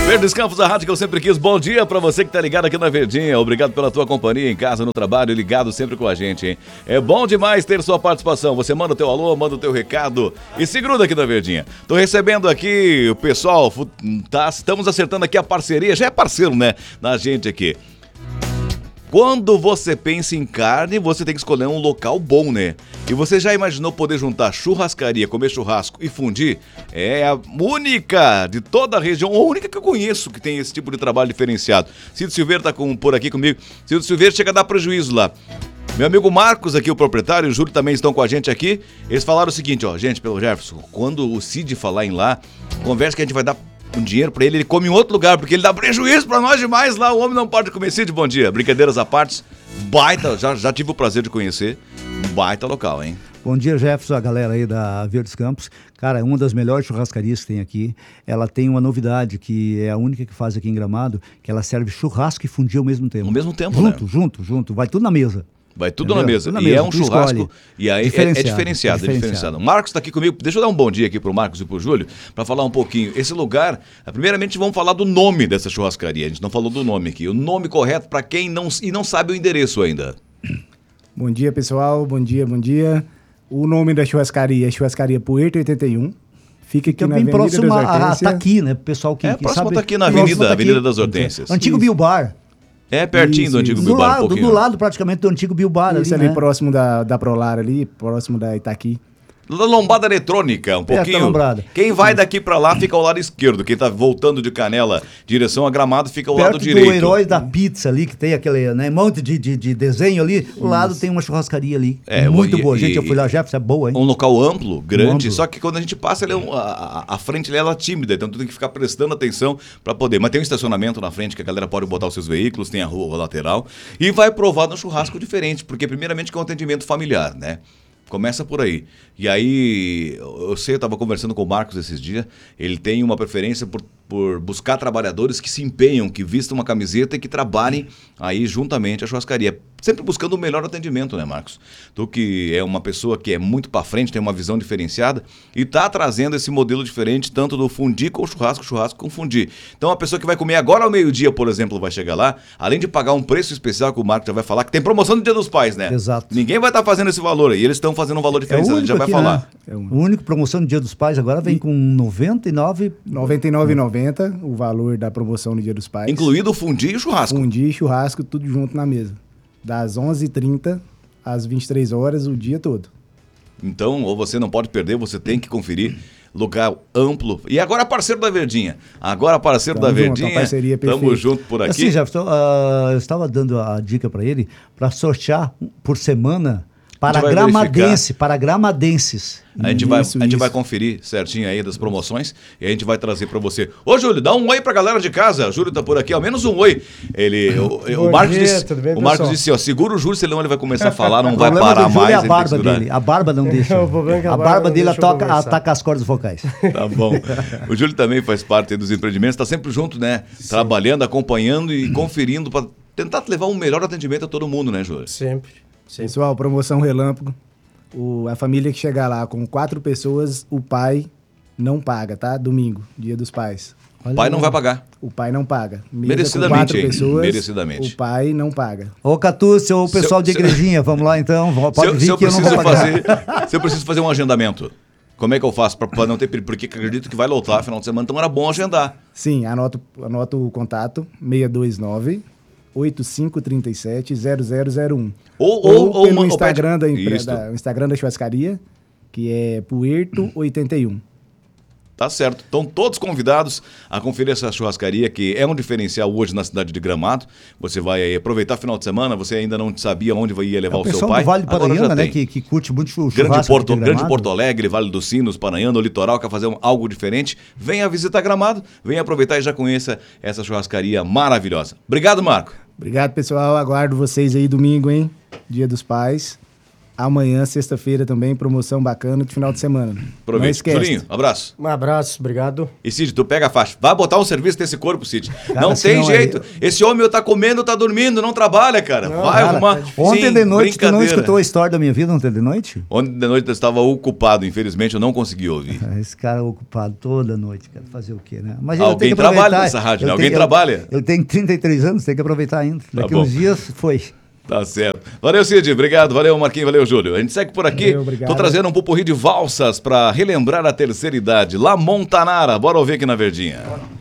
Verdes Campos, a rádio que eu sempre quis. Bom dia pra você que tá ligado aqui na Verdinha. Obrigado pela tua companhia em casa, no trabalho, ligado sempre com a gente, hein? É bom demais ter sua participação. Você manda o teu alô, manda o teu recado e se gruda aqui na Verdinha. Tô recebendo aqui o pessoal, estamos acertando aqui a parceria. Já é parceiro, né? Da gente aqui. Quando você pensa em carne, você tem que escolher um local bom, né? E você já imaginou poder juntar churrascaria, comer churrasco e fundir? É a única de toda a região, a única que eu conheço que tem esse tipo de trabalho diferenciado. Cito Silveira tá por aqui comigo. Cito Silveira chega a dar prejuízo lá. Meu amigo Marcos aqui, o proprietário, e o Júlio também estão com a gente aqui. Eles falaram o seguinte, ó, gente, pelo Jefferson, quando o Cid falar em lá, conversa que a gente vai dar um dinheiro pra ele come em outro lugar, porque ele dá prejuízo pra nós demais lá, o homem não pode comer. Cid, bom dia, brincadeiras à parte, baita, já tive o prazer de conhecer, baita local, hein? Bom dia, Jefferson, a galera aí da Verdes Campos. Cara, é uma das melhores churrascarias que tem aqui. Ela tem uma novidade, que é a única que faz aqui em Gramado, que ela serve churrasco e fundir ao mesmo tempo. Ao mesmo tempo, junto, vai tudo na mesa. Vai tudo na mesa. E é um churrasco. E aí é diferenciado. Marcos está aqui comigo. Deixa eu dar um bom dia aqui pro Marcos e pro Júlio para falar um pouquinho. Esse lugar, primeiramente vamos falar do nome dessa churrascaria. A gente não falou do nome aqui. O nome correto para quem não sabe o endereço ainda. Bom dia, pessoal. Bom dia. O nome da churrascaria é Churrascaria Puerto 81. Fica aqui na Avenida das Hortências. Tá aqui, né? Pessoal que próximo sabe. Tá aqui na Avenida das Hortências. Antigo Bilbar. É pertinho do Antigo Bilbar, um pouquinho. Do lado praticamente do Antigo Bilbar. Isso ali, próximo da Prolar ali, próximo da Itaqui. Da lombada eletrônica, um pouquinho. Quem vai daqui pra lá fica ao lado esquerdo. Quem tá voltando de Canela, direção a Gramado, fica ao lado direito. Perto do Herói da Pizza ali, que tem aquele monte de desenho ali, do lado tem uma churrascaria ali. Muito boa. Gente, eu fui lá, Jefferson, é boa, hein? Um local amplo, grande, só que quando a gente passa, a frente ela é tímida, então tu tem que ficar prestando atenção pra poder. Mas tem um estacionamento na frente que a galera pode botar os seus veículos, tem a rua lateral, e vai provar no churrasco diferente, porque primeiramente que é um atendimento familiar, né? Começa por aí. E aí, eu estava conversando com o Marcos esses dias, ele tem uma preferência por buscar trabalhadores que se empenham, que vistam uma camiseta e que trabalhem aí juntamente à churrascaria. Sempre buscando o melhor atendimento, né, Marcos? Tu que é uma pessoa que é muito pra frente, tem uma visão diferenciada e tá trazendo esse modelo diferente, tanto do fundir com churrasco com fundir. Então, a pessoa que vai comer agora ao meio-dia, por exemplo, vai chegar lá, além de pagar um preço especial que o Marcos já vai falar, que tem promoção do Dia dos Pais, né? Exato. Ninguém vai estar fazendo esse valor aí, eles estão fazendo um valor diferente, a gente já vai falar. Né? O único promoção do Dia dos Pais agora vem com R$ 99,90 o valor da promoção no Dia dos Pais. Incluído o fundir e o churrasco. Fundir e churrasco, tudo junto na mesa. Das 11h30 às 23 horas, o dia todo. Então, ou você não pode perder, você tem que conferir. Lugar amplo. E agora parceiro da Verdinha. Verdinha. Parceria perfeita. Tamo junto por aqui. Assim, Jefferson, eu estava dando a dica para ele para sortear por semana para gramadenses. A gente vai conferir certinho aí das promoções e a gente vai trazer para você. Ô, Júlio, dá um oi pra galera de casa. O Júlio tá por aqui, ao menos um oi. O Marcos disse, ó, segura o Júlio, senão ele vai começar a falar, não vai parar mais. É a barba dele. A barba não deixa. A barba dele ataca as cordas vocais. Tá bom. O Júlio também faz parte dos empreendimentos, tá sempre junto, né? Sim. Trabalhando, acompanhando e conferindo para tentar levar um melhor atendimento a todo mundo, né, Júlio? Sempre. Pessoal, promoção relâmpago. A família que chegar lá com 4 pessoas, o pai não paga, tá? Domingo, Dia dos Pais. O pai não vai pagar. O pai não paga. Merecidamente, hein? Pessoas, merecidamente. O pai não paga. Ô, Catúcio, o pessoal de igrejinha, vamos lá então. Pode vir que eu não vou pagar. Se eu preciso fazer um agendamento, como é que eu faço para não ter perigo? Porque acredito que vai lotar final de semana, então era bom agendar. Sim, anota o contato, 629 8537 0001. Ou pelo Instagram, Instagram da churrascaria, que é Puerto 81. Tá certo. Estão todos convidados a conferir essa churrascaria, que é um diferencial hoje na cidade de Gramado. Você vai aproveitar o final de semana, você ainda não sabia onde ia levar o seu pai. O Vale do Paranhana, né, que curte muito churrasco. Grande Porto Alegre, Vale dos Sinos, Paranhana, o litoral, quer fazer algo diferente. Venha visitar Gramado, venha aproveitar e já conheça essa churrascaria maravilhosa. Obrigado, Marco. Obrigado, pessoal. Aguardo vocês aí domingo, hein? Dia dos Pais. Amanhã, sexta-feira também, promoção bacana de final de semana. Não Aproveita. esquece. Julinho, abraço. Um abraço, obrigado. E Cid, tu pega a faixa. Vai botar um serviço desse corpo, Cid. Cara, Não tem senão jeito. Esse homem tá comendo, tá dormindo, não trabalha, cara. Vai Cara, arrumar. ontem Sim, de noite, tu não brincadeira. escutou a história da minha vida ontem de noite? Ontem de noite eu estava ocupado, infelizmente eu não consegui ouvir. Esse cara é ocupado toda noite, cara. Fazer o quê, né? Mas Alguém eu tenho que trabalha aproveitar. nessa rádio, né? Eu Alguém tenho- trabalha. Eu tenho 33 anos, tenho que aproveitar ainda. Daqui bom. uns dias foi. Tá certo. Valeu, Cid. Obrigado. Valeu, Marquinhos. Valeu, Júlio. A gente segue por aqui. Valeu, obrigado. Tô trazendo um pupurri de valsas pra relembrar a terceira idade. La Montanara. Bora ouvir aqui na Verdinha.